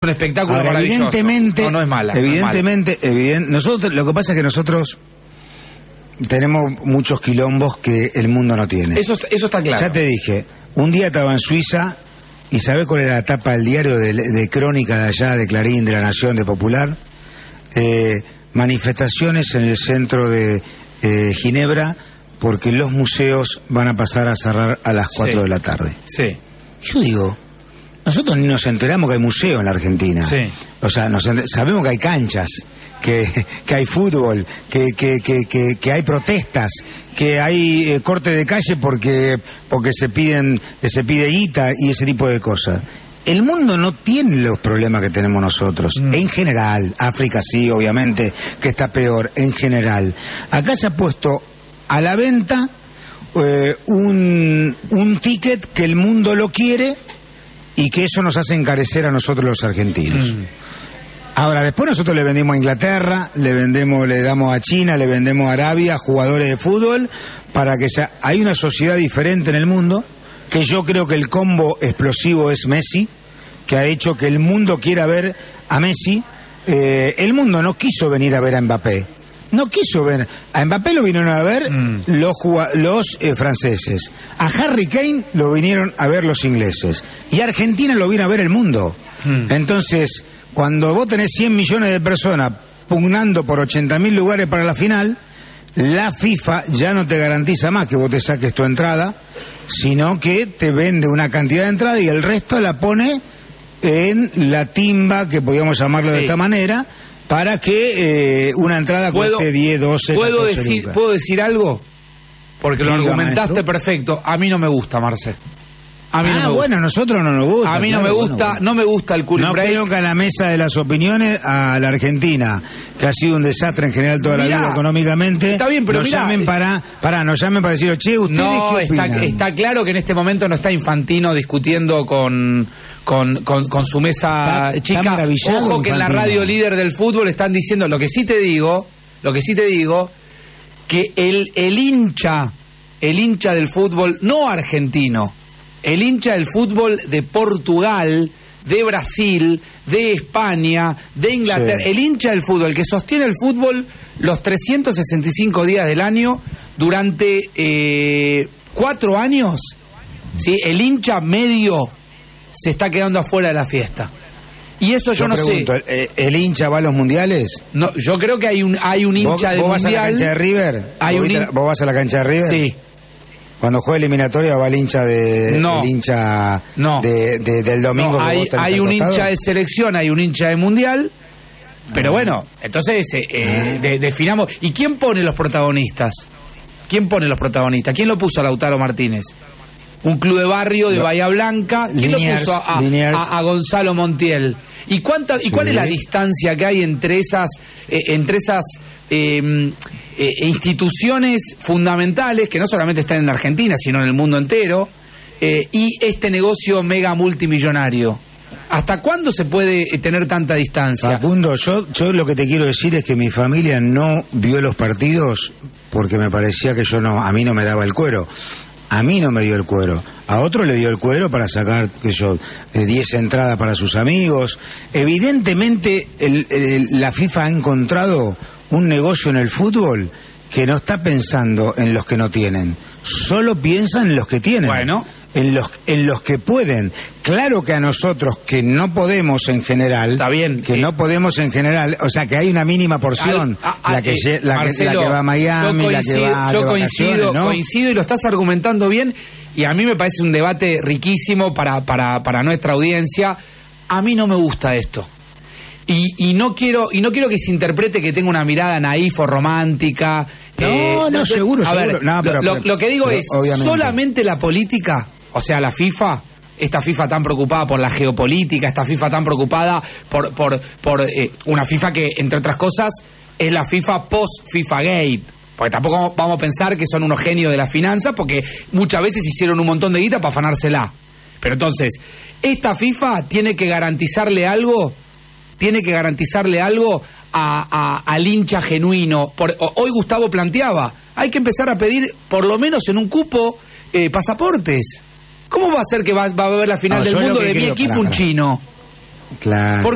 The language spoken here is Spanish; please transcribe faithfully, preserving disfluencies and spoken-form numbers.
un espectáculo Ahora, maravilloso. Evidentemente, no, no es mala. Evidentemente, no es mala. evident, nosotros, lo que pasa es que nosotros tenemos muchos quilombos que el mundo no tiene. Eso, eso está claro. Ya te dije, un día estaba en Suiza y ¿sabés cuál era la tapa del diario de, de Crónica de allá, de Clarín, de La Nación, de Popular? Eh, manifestaciones en el centro de eh, Ginebra porque los museos van a pasar a cerrar a las cuatro Sí. de la tarde. Sí. Yo digo, nosotros ni nos enteramos que hay museo en la Argentina. Sí. O sea, nos enter- sabemos que hay canchas, que, que hay fútbol, que, que, que, que, que hay protestas, que hay eh, corte de calle porque porque se piden se pide guita y ese tipo de cosas. El mundo no tiene los problemas que tenemos nosotros, Mm. en general. África sí, obviamente, que está peor, en general. Acá se ha puesto a la venta eh, un, un ticket que el mundo lo quiere y que eso nos hace encarecer a nosotros los argentinos. Mm. Ahora, después nosotros le vendemos a Inglaterra, le vendemos, le damos a China, le vendemos a Arabia, jugadores de fútbol, para que sea... Hay una sociedad diferente en el mundo, que yo creo que el combo explosivo es Messi, que ha hecho que el mundo quiera ver a Messi. Eh, el mundo no quiso venir a ver a Mbappé. No quiso ver. A Mbappé lo vinieron a ver Mm. los, jugua- los eh, franceses. A Harry Kane lo vinieron a ver los ingleses. Y a Argentina lo vino a ver el mundo. Mm. Entonces, cuando vos tenés cien millones de personas pugnando por ochenta mil lugares para la final, la FIFA ya no te garantiza más que vos te saques tu entrada, sino que te vende una cantidad de entrada y el resto la pone en la timba, que podríamos llamarlo Sí. de esta manera, para que eh, una entrada ¿Puedo- cueste diez, doce, ¿Puedo catorce decir, lucas. ¿Puedo decir algo? Porque lo Diga, argumentaste maestro. perfecto. A mí no me gusta, Marce. A mí no Ah, me gusta. bueno, a nosotros no nos gusta. A mí no claro, me gusta, bueno. no me gusta el cooling No break. creo que a la mesa de las opiniones a la Argentina, que ha sido un desastre en general toda Mirá, la vida económicamente, está bien, pero nos mirá, llamen para, para, nos llamen para decir, che, ¿ustedes No, qué está, opinan? está claro que en este momento no está Infantino discutiendo con, con, con, con su mesa Está- chica. está maravillado Ojo que en la Infantino. radio líder del fútbol están diciendo, lo que sí te digo, lo que sí te digo, que el, el hincha, el hincha del fútbol, no argentino, el hincha del fútbol de Portugal, de Brasil, de España, de Inglaterra, Sí. el hincha del fútbol, el que sostiene el fútbol los trescientos sesenta y cinco días del año durante eh, cuatro años, ¿sí? El hincha medio se está quedando afuera de la fiesta. Y eso yo, Yo no pregunto, sé. ¿el, el hincha va a los mundiales? No, yo creo que hay un hay un ¿Vos, hincha de vos vas a la mundial. cancha de River? Hay ¿Vos, un viste hin- la- ¿Vos vas a la cancha de River? Sí. Cuando juega eliminatoria va el hincha de No. el hincha No. de, de- del domingo. No, que hay vos tenés hay al un costado. hincha de selección, hay un hincha de mundial. Pero Ah. bueno, entonces eh, eh, Ah. de- definamos. ¿Y quién pone los protagonistas? ¿Quién pone los protagonistas? ¿Quién lo puso a Lautaro Martínez? Un club de barrio de Lo- Bahía Blanca. ¿Quién Liniers, lo puso a, a- Liniers. a- a Gonzalo Montiel? ¿Y cuánta y Sí. cuál es la distancia que hay entre esas eh, entre esas eh, eh, instituciones fundamentales que no solamente están en Argentina sino en el mundo entero eh, y este negocio mega multimillonario? ¿Hasta cuándo se puede eh, tener tanta distancia? Facundo, yo, yo lo que te quiero decir es que mi familia no vio los partidos porque me parecía que yo no, a mí no me daba el cuero. A mí no me dio el cuero. A otro le dio el cuero para sacar, que yo, eh, diez entradas para sus amigos. Evidentemente, el- el- la FIFA ha encontrado un negocio en el fútbol que no está pensando en los que no tienen. Solo piensa en los que tienen. Bueno. En los, en los que pueden. Claro que a nosotros que no podemos en general, Está bien, que eh, no podemos en general, o sea que hay una mínima porción, Al- a- a- la, que, eh, lle- la, que, Marcelo, la que va a Miami, yo la que coincido, va yo de coincido, vacaciones, ¿no? coincido y lo estás argumentando bien y a mí me parece un debate riquísimo para, para, para nuestra audiencia. A mí no me gusta esto. Y, y no quiero y no quiero que se interprete que tengo una mirada naif o romántica. No, no, seguro, a ver, seguro. No, pero- lo, pero- lo que digo pero es, obviamente. solamente la política, o sea, la FIFA, esta FIFA tan preocupada por la geopolítica, esta FIFA tan preocupada por, por, por eh, una FIFA que, entre otras cosas, es la FIFA post-FIFA Gate. Porque tampoco vamos a pensar que son unos genios de las finanzas, porque muchas veces hicieron un montón de guita para afanársela. Pero entonces, esta FIFA tiene que garantizarle algo, tiene que garantizarle algo a, a- al hincha genuino. Por, o- hoy Gustavo planteaba, hay que empezar a pedir, por lo menos en un cupo, eh, pasaportes. ¿Cómo va a ser que va, va a haber la final No, del yo lo mundo que de mi creo- equipo pará, un pará. chino? Claro. ¿Por